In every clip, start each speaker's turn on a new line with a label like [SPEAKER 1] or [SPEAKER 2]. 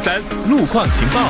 [SPEAKER 1] 1003路况情报。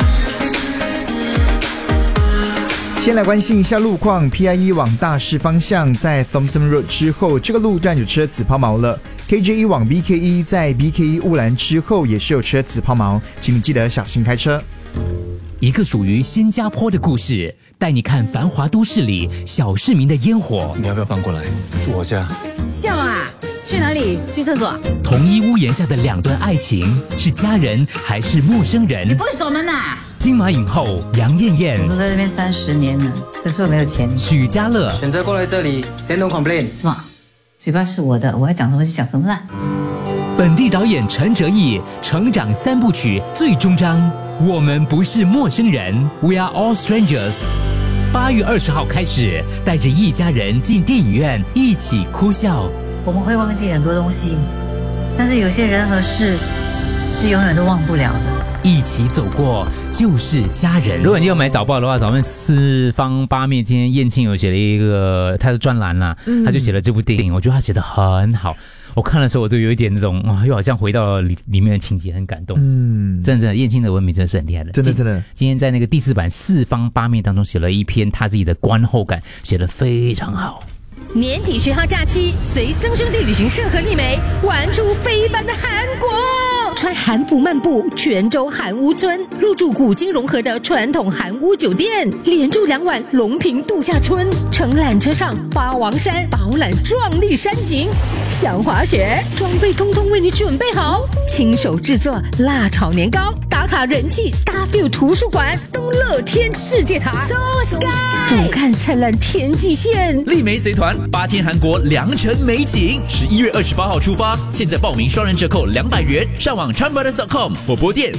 [SPEAKER 2] 先来关心一下路况 ，PIE 往大市方向在 Thompson Road 之后，这个路段有车子抛锚了。KJ1 往 BKE 在 BKE 乌兰之后也是有车子抛锚，请你记得小心开车。
[SPEAKER 3] 一个属于新加坡的故事，带你看繁华都市里小市民的烟火。
[SPEAKER 4] 你要不要搬过来住我家？
[SPEAKER 5] 笑啊！去哪里？去厕所？
[SPEAKER 3] 同一屋檐下的两段爱情，是家人还是陌生人？
[SPEAKER 5] 你不会锁门啊？
[SPEAKER 3] 金马影后杨艳艳，
[SPEAKER 5] 我都在这边30年了，可是我没有钱。
[SPEAKER 3] 许家乐
[SPEAKER 6] 选择过来这里 ，then don't complain。
[SPEAKER 5] 什么？嘴巴是我的，我要讲什么就讲什么啦。
[SPEAKER 3] 本地导演陈哲艺成长3部曲最终章，我们不是陌生人 ，We are all strangers。8月20号开始，带着一家人进电影院一起哭笑。
[SPEAKER 5] 我们会忘记很多东西，但是有些人和事是永远都忘不了的。
[SPEAKER 3] 一起走过就是家人。
[SPEAKER 7] 如果你要买早报的话，咱们四方八面，今天燕青有写了一个他的专栏啦，他就写了这部电影，我觉得他写得很好。我看的时候，我都有一点那种又好像回到了里面的情节，很感动。真的，燕青的文笔真的是很厉害的，
[SPEAKER 2] 真的。
[SPEAKER 7] 今天在那个第4版四方八面当中写了一篇他自己的观后感，写得非常好。
[SPEAKER 8] 年底10号假期，随增生地旅行社和丽梅玩出非凡的韩国，穿韩服漫步泉州韩屋村，入住古今融合的传统韩屋酒店，连住2晚龙平度假村，乘缆车上八王山饱览壮丽山景，想滑雪装备通通为你准备好，亲手制作辣炒年糕，打卡人气 Starfield 图书馆，东乐天世界塔 So Sky， 俯瞰灿烂天际线，
[SPEAKER 1] 丽梅随团8天韩国良辰美景，11月28号出发，现在报名双人折扣200元，上网 chanbrothers.com 或拨电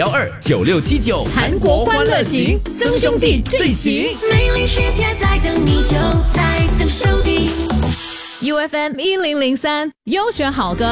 [SPEAKER 1] 62129679。
[SPEAKER 8] 韩国欢乐行，曾兄弟最行，
[SPEAKER 9] 美丽世界在等你，就在曾兄弟。
[SPEAKER 8] UFM 1003优选好歌。